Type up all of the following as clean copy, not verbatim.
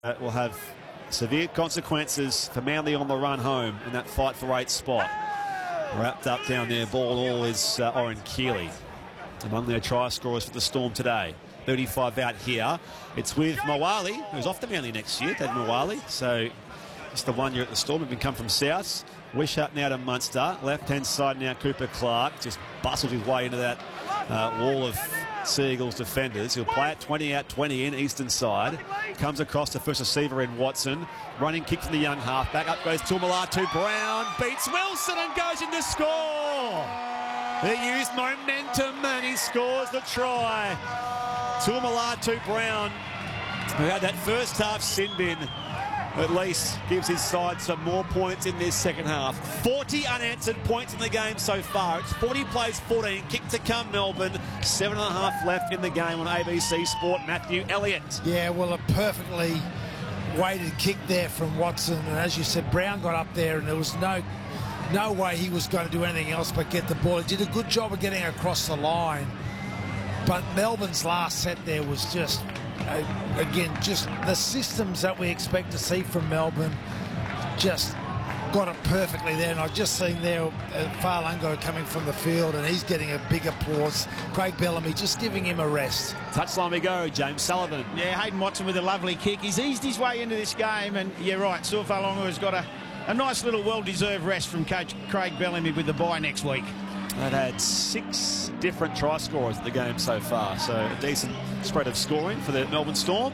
will have severe consequences for Manly on the run home in that fight for 8th spot. Wrapped up down there, ball all is Oren Keeley among their try scorers for the Storm today. 35 out here. It's with Mawali, who's off to Manly next year, Dad Mawali. So just the 1 year at the Storm, having come from South. Wishart now to Munster. Left-hand side now, Cooper Clark just bustled his way into that wall of Seagulls defenders. He'll play it 20 out, 20 in, eastern side. Comes across the first receiver in Watson. Running kick from the young halfback. Up goes Tuamulatu Brown. Beats Wilson and goes in to score. He used momentum and he scores the try. Tuamulatu Brown, who had that first half sin bin, at least gives his side some more points in this second half. 40 unanswered points in the game so far. It's 40 plays 14. Kick to come, Melbourne. 7.5 left in the game on ABC Sport. Matthew Elliott. Yeah, well, a perfectly weighted kick there from Watson. And as you said, Brown got up there and there was no way he was going to do anything else but get the ball. He did a good job of getting across the line. But Melbourne's last set there was just... again, just the systems that we expect to see from Melbourne just got it perfectly there. And I've just seen there Farlungo coming from the field and he's getting a big applause. Craig Bellamy just giving him a rest. Touchline we go, James Sullivan. Yeah, Hayden Watson with a lovely kick. He's eased his way into this game and you're right, Saul Farlungo has got a nice little well-deserved rest from coach Craig Bellamy with the bye next week. They've had 6 different try scorers in the game so far, so a decent spread of scoring for the Melbourne Storm.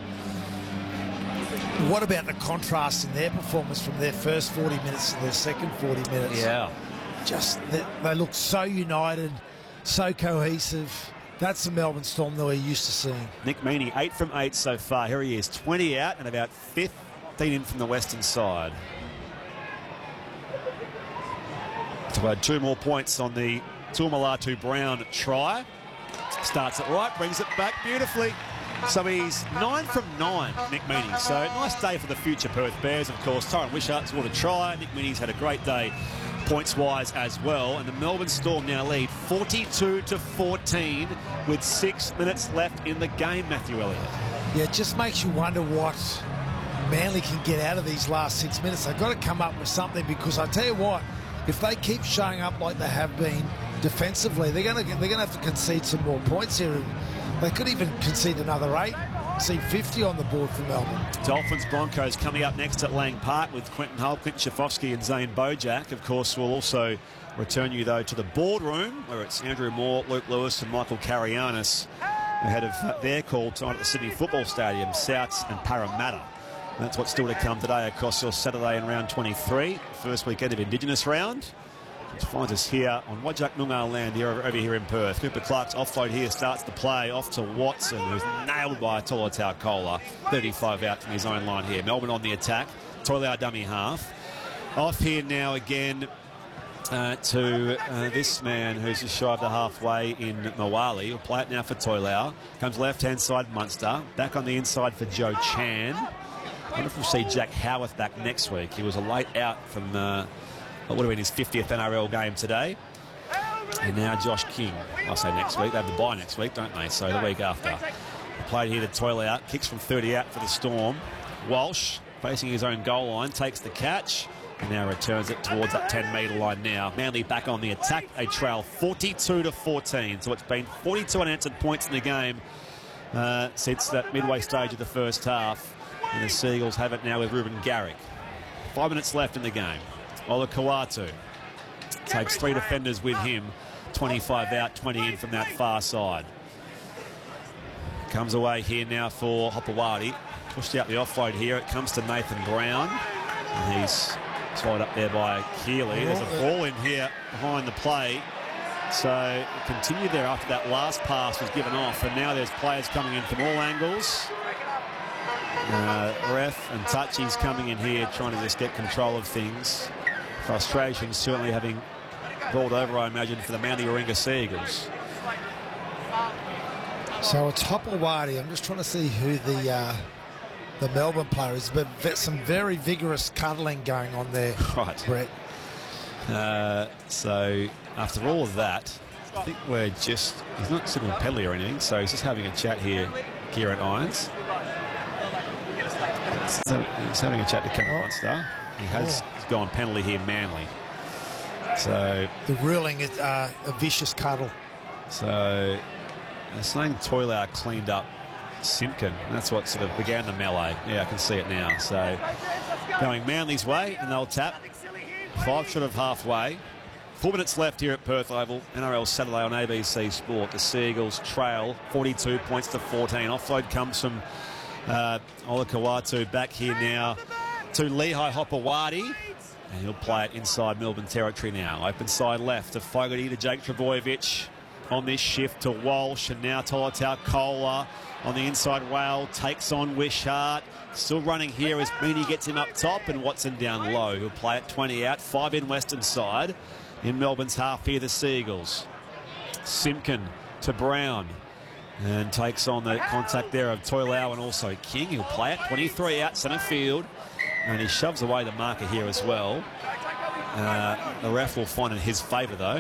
What about the contrast in their performance from their first 40 minutes to their second 40 minutes? Yeah. Just, they look so united, so cohesive. That's the Melbourne Storm that we're used to seeing. Nick Meaney, 8 from 8 so far. Here he is, 20 out and about 15 in from the western side. To add 2 more points on the Tuamulatu Brown try. Starts it right, brings it back beautifully. So he's 9 from 9, Nick Meaney. So nice day for the future Perth Bears, of course. Tyron Wishart's scored a try. Nick Meaney's had a great day points-wise as well. And the Melbourne Storm now lead 42-14 with 6 minutes left in the game, Matthew Elliott. Yeah, it just makes you wonder what Manly can get out of these last 6 minutes. They've got to come up with something because I tell you what, if they keep showing up like they have been defensively, they're going to have to concede some more points here. They could even concede another 8. See 50 on the board for Melbourne. Dolphins Broncos coming up next at Lang Park with Quentin Hull, Clinton Schifofsky and Zane Bojack. Of course, we'll also return you, though, to the boardroom where it's Andrew Moore, Luke Lewis and Michael Carianis ahead of their call tonight at the Sydney Football Stadium, Souths and Parramatta. That's what's still to come today across your Saturday in round 23. First weekend of Indigenous round. Which finds us here on Wajak Noongar land here over here in Perth. Cooper Clark's offload here starts the play off to Watson, who's nailed by Tola Taukola. 35 out from his own line here. Melbourne on the attack. Toilau dummy half. Off here now again to this man who's just shy of the halfway in Mawali. He'll play it now for Toilau. Comes left-hand side Munster. Back on the inside for Joe Chan. I wonder if we'll see Jack Howarth back next week. He was a late out from what would have been his 50th NRL game today. And now Josh King. I say next week. They have the bye next week, don't they? So the week after. Played here to Toilau. Kicks from 30 out for the Storm. Walsh facing his own goal line. Takes the catch. And now returns it towards that 10-metre line now. Manly back on the attack. They trail 42-14. So it's been 42 unanswered points in the game since that midway stage of the first half. And the Seagulls have it now with Ruben Garrick. 5 minutes left in the game. Ola Kawatu takes 3 defenders with him. 25 out, 20 in from that far side. Comes away here now for Hopewadi. Pushed out the offload here. It comes to Nathan Brown. And he's swallowed up there by Keeley. There's a ball in here behind the play. So continued there after that last pass was given off. And now there's players coming in from all angles. Ref and Touchy's coming in here trying to just get control of things. Frustration certainly having rolled over, I imagine, for the Manly Warringah Seagulls. So it's Hopewadi. I'm just trying to see who the Melbourne player is, but some very vigorous cuddling going on there. Right. Brett. So after all of that, I think we're just, he's not sitting with Pedley or anything, so he's just having a chat here, Kieran Irons. So he's having a chat to Cameron Munster. He's gone penalty here, Manly. So the ruling is a vicious cuddle. So they're saying Toilau cleaned up Simpkin. That's what sort of began the melee. Yeah, I can see it now. So going Manly's way, and they'll tap. 5 short of halfway. 4 minutes left here at Perth Oval. NRL Saturday on ABC Sport. The Seagulls trail 42 points to 14. Offload comes from Olakau'atu back here now to Lehigh Hopewadi. And he'll play it inside Melbourne territory now. Open side left to Fogarty, to Jake Trbojevic on this shift to Walsh, and now Tolutau Kola on the inside rail, takes on Wishart. Still running here as Meaney gets him up top, and Watson down low. He'll play it 20 out, 5 in Western side. In Melbourne's half here, the Seagulls. Simpkin to Brown, and takes on the contact there of Toilau and also King. He'll play it 23 out, centre field, and he shoves away the marker here as well. The ref will find in his favour though.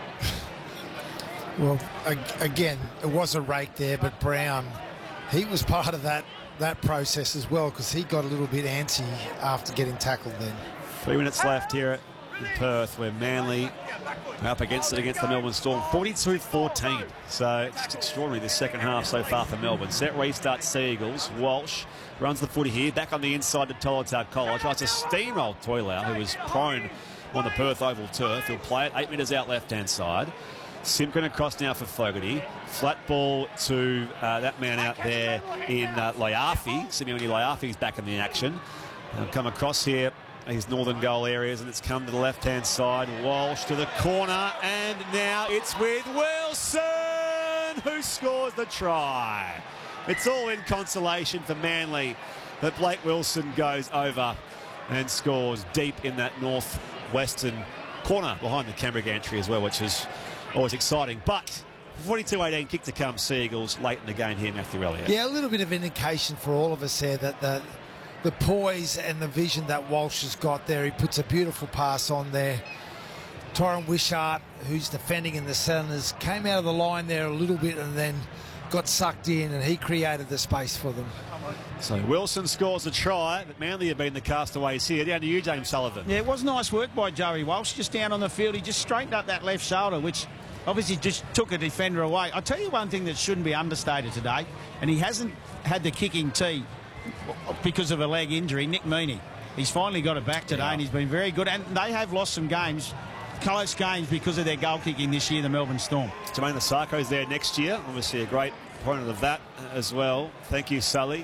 Well, again, it was a rake there, but Brown, he was part of that process as well, because he got a little bit antsy after getting tackled then. 3 minutes left here in Perth, where Manly are up against it against the Melbourne Storm. 42-14. So it's extraordinary this second half so far for Melbourne. Set restart Seagulls. Walsh runs the footy here. Back on the inside to Tolutau Kola. Tries to steamroll Toilau, who was prone on the Perth Oval turf. He'll play it 8 metres out left-hand side. Simpkin across now for Fogarty. Flat ball to that man out there in Laiafi. Simeone Laiafi's back in the action. They'll come across here, these northern goal areas, and it's come to the left-hand side. Walsh to the corner, and now it's with Wilson, who scores the try. It's all in consolation for Manly that Blake Wilson goes over and scores deep in that northwestern corner behind the Canberra gantry as well, which is always exciting. But 42-18 kick to come, Seagulls late in the game here, Matthew Elliott. Yeah, a little bit of indication for all of us there that the poise and the vision that Walsh has got there. He puts a beautiful pass on there. Tyron Wishart, who's defending in the centres, came out of the line there a little bit and then got sucked in, and he created the space for them. So Wilson scores a try, but Manly have been the castaways here. Down to you, James Sullivan. Yeah, it was nice work by Joey Walsh, just down on the field. He just straightened up that left shoulder, which obviously just took a defender away. I'll tell you one thing that shouldn't be understated today, and he hasn't had the kicking tee because of a leg injury, Nick Meaney. He's finally got it back today, and he's been very good. And they have lost some games, close games, because of their goal kicking this year, the Melbourne Storm. Jermaine Lasarko's there next year. Obviously a great opponent of that as well. Thank you, Sully.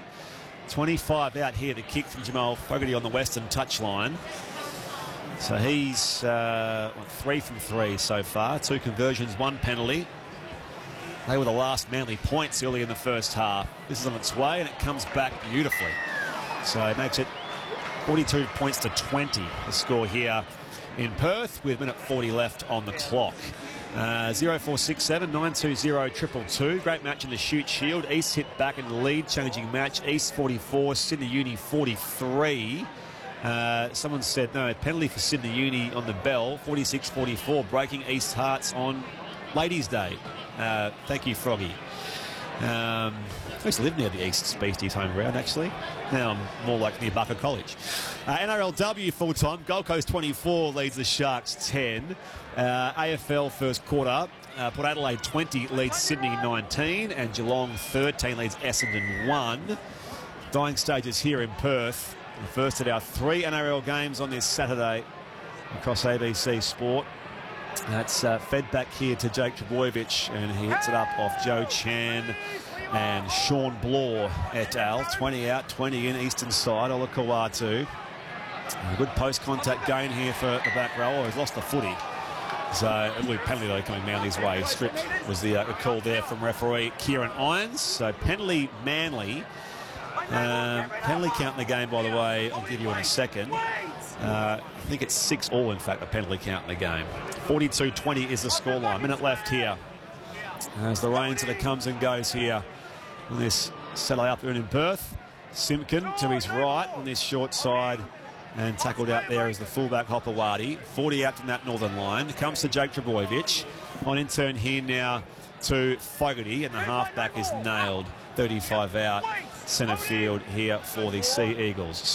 25 out here to kick from Jamal Fogarty on the western touchline. So he's 3 from 3 so far. 2 conversions, 1 penalty. They were the last Manly points early in the first half. This is on its way, and it comes back beautifully. So it makes it 42 points to 20, the score here in Perth, with minute 40 left on the clock. 0467 920 222. Great match in the Shute Shield. East hit back in the lead, changing match. East 44, Sydney Uni 43. Someone said no, penalty for Sydney Uni on the bell. 46-44, breaking East hearts on Ladies' Day. Thank you, Froggy. I used to live near the East Species home ground, actually. Now I'm more like near Barker College. NRLW full-time. Gold Coast 24 leads the Sharks 10. AFL first quarter. Port Adelaide 20 leads Sydney 19. And Geelong 13 leads Essendon 1. Dying stages here in Perth. The first of our 3 NRL games on this Saturday across ABC Sport. That's fed back here to Jake Trbojevic, and he hits it up off Joe Chan and Sean Blore et al. 20 out, 20 in, eastern side. Olakau'atu. A good post-contact gain here for the back row. He's lost the footy. So a little penalty though coming Manly's way. Strip was the call there from referee Kieran Irons. So penalty Manly. Penalty count in the game, by the way, I'll give you in a second. I think it's 6-all, in fact, the penalty count in the game. 42-20 is the scoreline. Minute left here as the rain sort of comes and goes here on this Saturday afternoon in Perth. Simpkin to his right on this short side, and tackled out there is the fullback Hopewadi. 40 out from that northern line. Comes to Jake Trbojevic. On in turn here now to Fogarty, and the halfback is nailed. 35 out. centre field here for the Sea Eagles.